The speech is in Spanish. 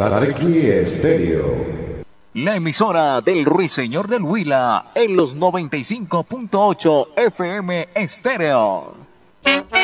Tarqui Estéreo. La emisora del Ruiseñor del Huila en los 95.8 FM Estéreo.